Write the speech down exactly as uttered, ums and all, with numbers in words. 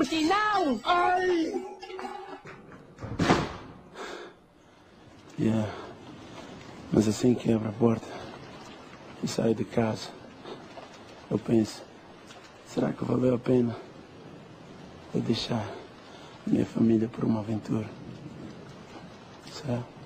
Tuti, não! Ai! Yeah. Mas assim que abro a porta e saio de casa, eu penso, será que valeu a pena eu deixar minha família por uma aventura? Sabe?